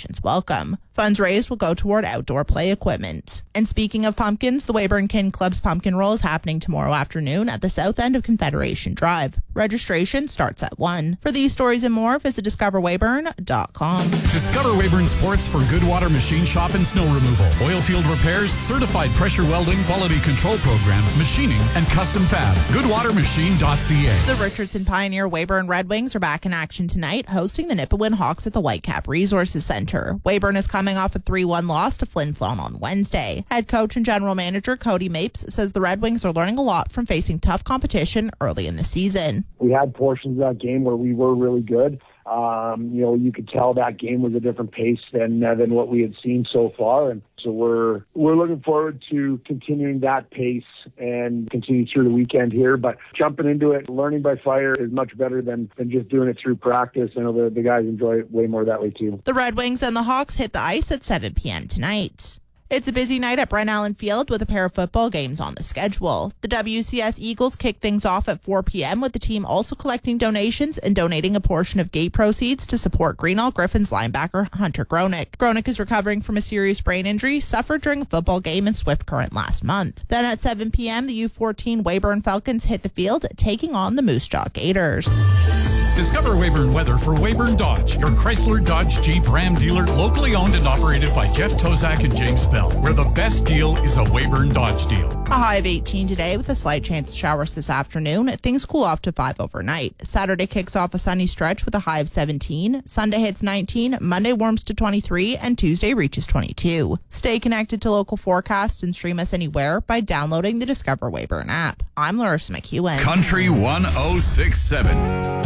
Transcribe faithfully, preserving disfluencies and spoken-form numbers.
donations welcome. Funds raised will go toward outdoor play equipment. And speaking of pumpkins, the Weyburn Kin Club's pumpkin roll is happening tomorrow afternoon at the south end of Confederation Drive. Registration starts at one. For these stories and more, visit discover weyburn dot com. Discover Weyburn Sports for Goodwater Machine Shop and Snow Removal, oil field repairs, certified pressure welding, quality control program, machining, and custom fab. goodwater machine dot c a. The Richardson Pioneer Weyburn Red Wings are back in action tonight, hosting the Nipawin Hawks at the Whitecap Resources Center. Weyburn is coming off a three one loss to Flin Flon on Wednesday. Head coach and general manager Cody Mapes says the Red Wings are learning a lot from facing tough competition early in the season. We had portions of that game where we were really good. Um, you know, you could tell that game was a different pace than uh, than what we had seen so far, and so we're we're looking forward to continuing that pace and continue through the weekend here. But jumping into it, learning by fire is much better than, than just doing it through practice. I know the, the guys enjoy it way more that way too. The Red Wings and the Hawks hit the ice at seven p.m. tonight. It's a busy night at Brent Allen Field with a pair of football games on the schedule. The W C S Eagles kick things off at four p.m. with the team also collecting donations and donating a portion of gate proceeds to support Greenall Griffins linebacker Hunter Gronick. Gronick is recovering from a serious brain injury suffered during a football game in Swift Current last month. Then at seven p.m., the U fourteen Weyburn Falcons hit the field, taking on the Moose Jaw Gators. Discover Weyburn weather for Weyburn Dodge, your Chrysler Dodge Jeep Ram dealer, locally owned and operated by Jeff Tozak and James Bell, where the best deal is a Weyburn Dodge deal. A high of eighteen today with a slight chance of showers this afternoon. Things cool off to five overnight. Saturday kicks off a sunny stretch with a high of seventeen. Sunday hits nineteen, Monday warms to twenty-three, and Tuesday reaches twenty-two. Stay connected to local forecasts and stream us anywhere by downloading the Discover Weyburn app. I'm Larissa McEwen. Country one oh six point seven.